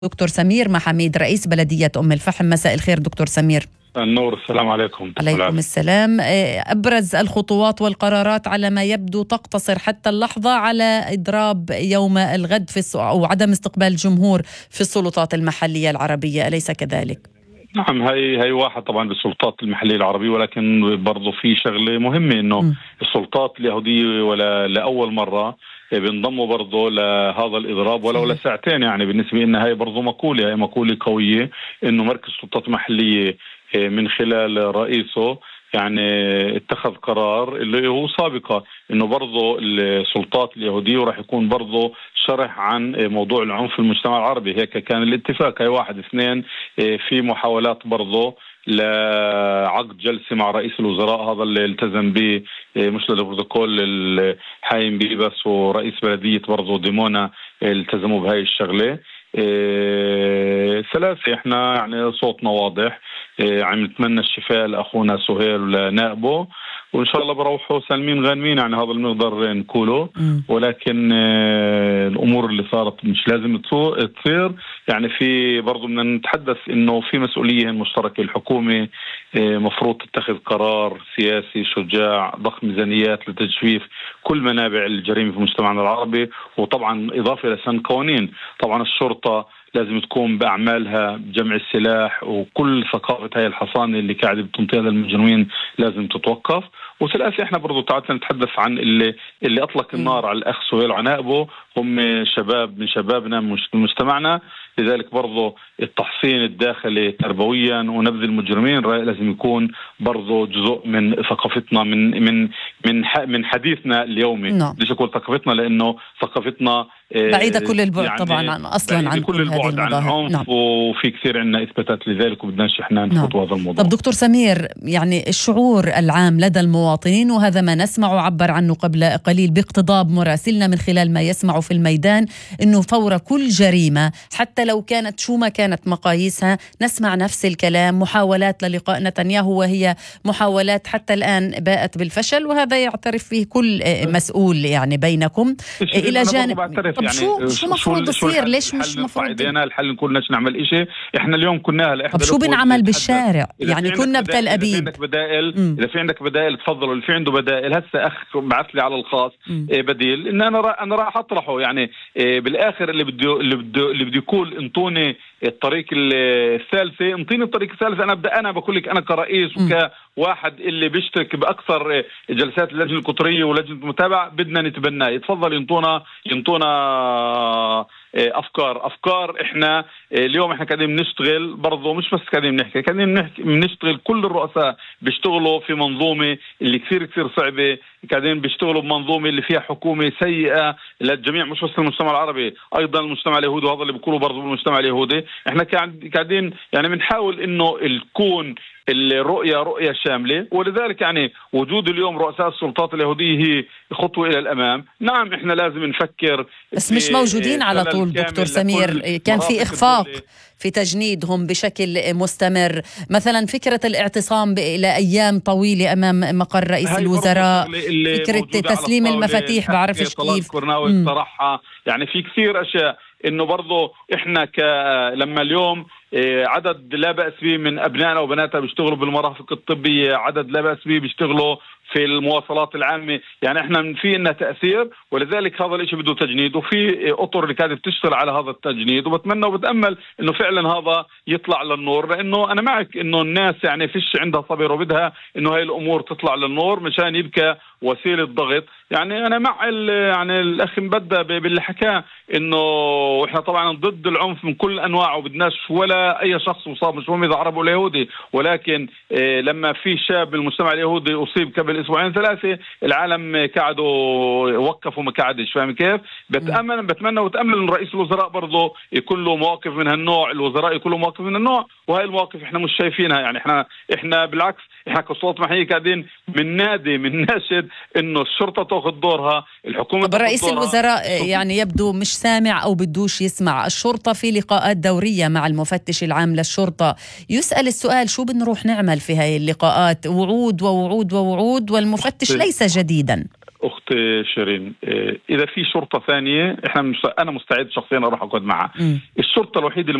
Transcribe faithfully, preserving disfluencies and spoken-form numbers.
دكتور سمير محميد رئيس بلدية أم الفحم. مساء الخير دكتور سمير. النور، السلام عليكم. عليكم السلام. أبرز الخطوات والقرارات على ما يبدو تقتصر حتى اللحظة على إضراب يوم الغد في السو... أو عدم استقبال الجمهور في السلطات المحلية العربية، أليس كذلك؟ نعم، هي هي واحد طبعا بالسلطات المحلية العربية، ولكن برضو في شغلة مهمة إنه م. السلطات اليهودية ولا لأول مرة بينضموا برضو لهذا الإضراب ولو لساعتين. يعني بالنسبة لنا هي برضو مقولة هي مقولة قوية إنه مركز السلطات المحلية من خلال رئيسه يعني اتخذ قرار اللي هو سابقا انه برضه السلطات اليهودية وراح يكون برضه شرح عن موضوع العنف في المجتمع العربي. هيك كان الاتفاق. هي واحد اثنين في محاولات برضه لعقد جلسة مع رئيس الوزراء، هذا اللي التزم به مش البروتوكول الحايم بيبس ورئيس بلدية برضه ديمونا التزموا بهاي الشغلة. إيه ثلاثة احنا يعني صوتنا واضح. إيه عم نتمنى الشفاء لأخونا سهيل ولنائبه، وإن شاء الله بروحوا سالمين غانمين. يعني هذا اللي نقدر نقوله، ولكن إيه الأمور اللي صارت مش لازم تصير. يعني في برضو بدنا نتحدث إنه في مسؤولية مشتركة. الحكومة إيه مفروض تتخذ قرار سياسي شجاع ضخ ميزانيات لتجفيف كل منابع الجريمة في مجتمعنا العربي، وطبعا إضافة لسن قوانين. طبعا الشرطة لازم تكون بأعمالها بجمع السلاح، وكل ثقافة هاي الحصانة اللي قاعدة بتنطيها للمجرمين لازم تتوقف. وثلاثة احنا برضو تعالى نتحدث عن اللي اللي أطلق النار على الأخ سهيل عنائبه، هم شباب من شبابنا من مجتمعنا. لذلك برضو التحصين الداخلي تربويا ونبذ المجرمين لازم يكون برضو جزء من ثقافتنا، من من من من حديثنا اليومي. ليش أقول ثقافتنا؟ لأنه ثقافتنا بعيدة كل البعد يعني طبعا عن أصلا عن كل البعد عن العنف. نعم. وفي كثير عندنا إثباتات لذلك وبدناش إحنا نفوت نعم. هذا الموضوع. طب دكتور سمير، يعني الشعور العام لدى المواطنين، وهذا ما نسمع عبر عنه قبل قليل باقتضاب مراسلنا من خلال ما يسمعوا في الميدان، إنه فور كل جريمة حتى لو كانت شو ما كانت مقاييسها نسمع نفس الكلام. محاولات للقاء نتنياهو وهي محاولات حتى الآن باءت بالفشل، وهذا يعترف فيه كل مسؤول يعني بينكم. إلى جانب طب يعني شو شو مفروض يصير؟ ليش مش مفروض الحل نكون ناش نعمل إشي؟ إحنا اليوم كنا هلا. طب شو بنعمل بالشارع؟ يعني كنا بتل أبيب. إذا في عندك بدائل م. إذا في عندك بدائل تفضلوا. اللي في عنده بدائل هسه أخ بعث لي على الخاص إيه بديل إن أنا را أنا راح أطرحه. يعني إيه بالآخر اللي بده اللي بده اللي بده يقول انطوني الطريق الثالثة، انطيني الطريق الثالثة. أنا بدأ أنا بقول لك أنا كرئيس وكواحد اللي بيشترك بأكثر جلسات اللجنة القطرية ولجنة المتابعة بدنا نتبناه. يتفضل ينطونا ينطونا أفكار أفكار إحنا اليوم إحنا قاعدين بنشتغل برضو، مش بس قاعدين بنحكي، قاعدين بنحكي بنشتغل. كل الرؤساء بيشتغلوا في منظومة اللي كثير كثير صعبة. قاعدين بيشتغلوا بمنظومة اللي فيها حكومة سيئة للجميع، مش بس المجتمع العربي، أيضا المجتمع اليهودي. وهذا اللي بيقولوا برضو بالمجتمع اليهودي. إحنا قاعدين يعني بنحاول إنه تكون الرؤية رؤية شاملة. ولذلك يعني وجود اليوم رؤساء السلطات اليهودية هي خطوة إلى الأمام. نعم إحنا لازم نفكر، بس مش موجودين على طول دكتور سمير. كان في إخفاق في تجنيدهم بشكل مستمر. مثلا فكرة الاعتصام إلى أيام طويلة أمام مقر رئيس الوزراء، فكرة تسليم المفاتيح بعرفش كيف صراحة. يعني في كثير أشياء إنه برضو إحنا ك لما اليوم عدد لا بأس به من أبنائنا وبناتنا بيشتغلوا بالمرافق الطبية، عدد لا بأس به بيشتغلوا في المواصلات العامة. يعني احنا في إنها تأثير، ولذلك هذا الاشي بده تجنيد. وفي أطر اللي كانت بتشتغل على هذا التجنيد، وبتمنى وبتأمل إنه فعلا هذا يطلع للنور. لأنه أنا معك إنه الناس يعني فيش عندها صبر وبدها إنه هاي الأمور تطلع للنور مشان يبقى وسيلة ضغط. يعني أنا مع يعني الأخ مبدأ باللي حكاه إنه إحنا طبعا ضد العنف من كل أنواعه، وبدناش ولا أي شخص مصاب، مش مهم إذا عربي ولا يهودي. ولكن إيه لما في شاب بالمجتمع اليهودي أصيب قبل أسبوعين ثلاثة العالم قاعدوا وقفوا ما قاعدش. فاهم كيف؟ بتأمل بتمنى وتأمل إن رئيس الوزراء برضه يكون له مواقف من هالنوع، الوزراء يكون له مواقف من النوع. وهاي المواقف إحنا مش شايفينها. يعني إحنا إحنا بالعكس إحنا كسلطات محلية قاعدين من نادي من ناشد إنه الشرطة تأخذ دورها، الحكومة. طب رئيس الوزراء يعني يبدو مش سامع أو بدوش يسمع. الشرطة في لقاءات دورية مع المفتش العام للشرطة يسأل السؤال شو بنروح نعمل في هاي اللقاءات؟ وعود ووعود ووعود، والمفتش ليس جديدا. أخت شيرين، إذا في شرطة ثانية إحنا أنا مستعد شخصيا أروح أقعد معها. الشرطة الوحيدة